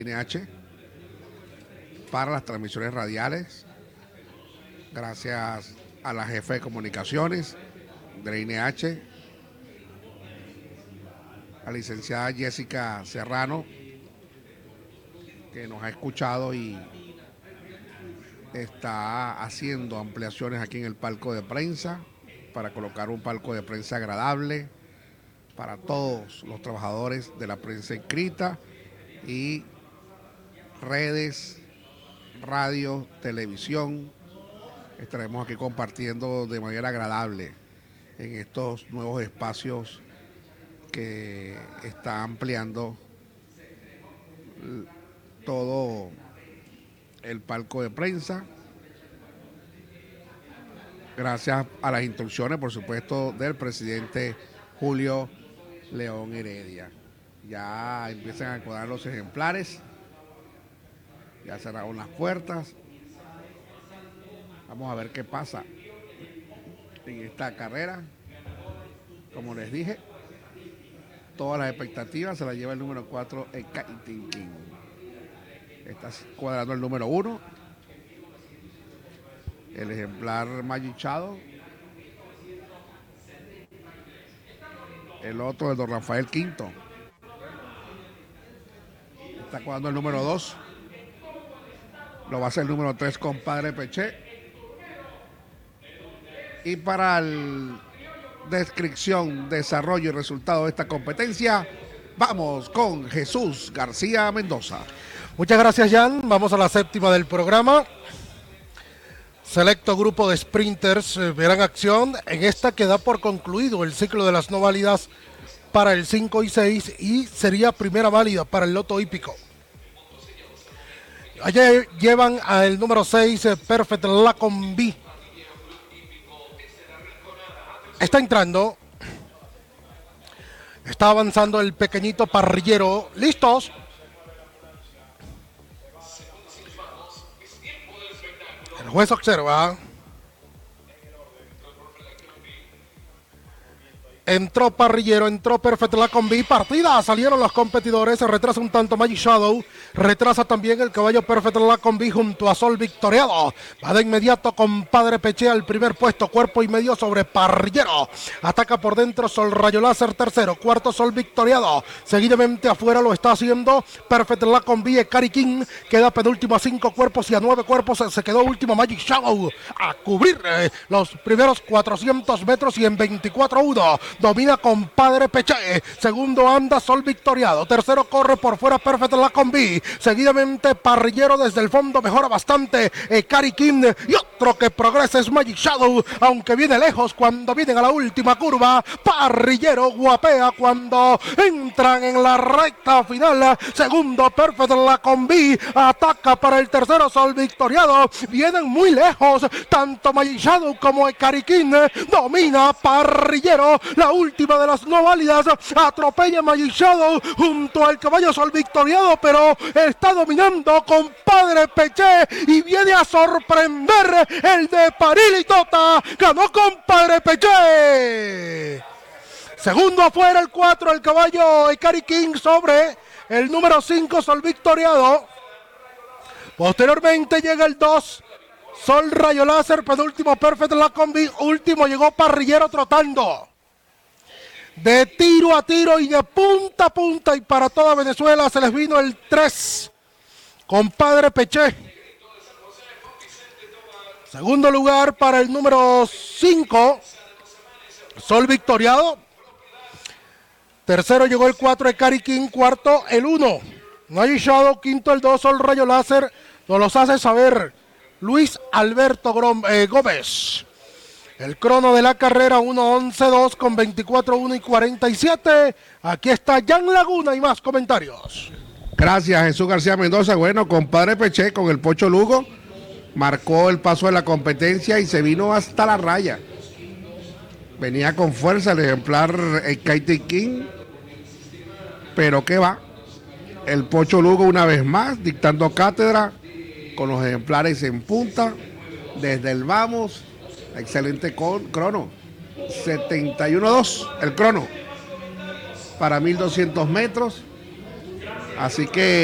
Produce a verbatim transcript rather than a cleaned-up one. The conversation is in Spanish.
N H para las transmisiones radiales, gracias a la jefa de comunicaciones de N H, la licenciada Jessica Serrano, que nos ha escuchado y está haciendo ampliaciones aquí en el palco de prensa para colocar un palco de prensa agradable para todos los trabajadores de la prensa escrita y redes, radio, televisión. Estaremos aquí compartiendo de manera agradable en estos nuevos espacios que está ampliando todo el palco de prensa, gracias a las instrucciones, por supuesto, del presidente Julio León Heredia. Ya empiezan a acomodar los ejemplares, ya cerraron las puertas. Vamos a ver qué pasa en esta carrera. Como les dije, todas las expectativas se las lleva el número cuatro, el Caitinquín. Está cuadrando el número uno, el ejemplar Magichado. El otro, el Don Rafael Quinto. Está cuadrando el número dos. Lo va a hacer el número tres, Compadre Peché. Y para la descripción, desarrollo y resultado de esta competencia, vamos con Jesús García Mendoza. Muchas gracias, Jan. Vamos a la séptima del programa. Selecto grupo de sprinters eh, verán acción en esta que da por concluido el ciclo de las no válidas para el cinco y seis y sería primera válida para el loto hípico. Allá llevan al número seis, eh, Perfect Lacombi. Está entrando. Está avanzando el pequeñito parrillero. ¿Listos? El juez observa. Entró Parrillero, entró Perfect Lacombi, partida, salieron los competidores, se retrasa un tanto Magic Shadow, retrasa también el caballo Perfect Lacombi junto a Sol Victoriado, va de inmediato Compadre Peché al primer puesto, cuerpo y medio sobre Parrillero, ataca por dentro Sol Rayo Láser tercero, cuarto Sol Victoriado, seguidamente afuera lo está haciendo Perfect Lacombi, Cari King, queda penúltimo a cinco cuerpos y a nueve cuerpos se quedó último Magic Shadow, a cubrir eh, los primeros cuatrocientos metros y en veinticuatro uno. Domina Compadre Peché, segundo anda Sol Victoriado, tercero corre por fuera Perfect Lacombi, seguidamente Parrillero desde el fondo mejora bastante, eh, Cari King y otro que progresa es Magic Shadow, aunque viene lejos cuando vienen a la última curva, Parrillero guapea cuando entran en la recta final, segundo Perfect Lacombi, ataca para el tercero Sol Victoriado, vienen muy lejos, tanto Magic Shadow como Cari King, domina Parrillero, la última de las no válidas, atropella Magic Shadow junto al caballo Sol Victoriado, pero está dominando Compadre Peché y viene a sorprender el de Parilitota, ganó Compadre Peché. Segundo afuera el cuatro, el caballo Cari King sobre el número cinco Sol Victoriado. Posteriormente llega el dos, Sol Rayo Láser, penúltimo Perfect Lacombi, último llegó Parrillero trotando. De tiro a tiro y de punta a punta y para toda Venezuela se les vino el tres, Compadre Peché. Segundo lugar para el número cinco, Sol Victoriado. Tercero llegó el cuatro de Cari King, cuarto el uno, Magic Shadow, quinto el dos, Sol Rayo Láser. Nos los hace saber Luis Alberto Grom, eh, Gómez. El crono de la carrera uno once dos con veinticuatro uno y cuarenta y siete. Aquí está Jan Laguna y más comentarios. Gracias, Jesús García Mendoza. Bueno, Compadre Peché con el Pocho Lugo marcó el paso de la competencia y se vino hasta la raya. Venía con fuerza el ejemplar el Caitinquín, pero qué va. El Pocho Lugo una vez más dictando cátedra con los ejemplares en punta desde el vamos. Excelente con, crono, setenta y uno dos el crono para mil doscientos metros, así que